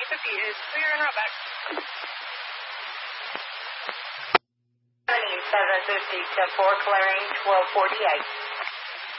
850 is clear and route back. 7750 to 4, clearing 1248.